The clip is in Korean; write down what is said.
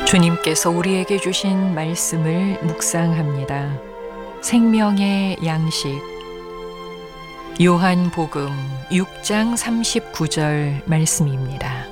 주님께서 우리에게 주신 말씀을 묵상합니다. 생명의 양식. 요한복음 6장 39절 말씀입니다.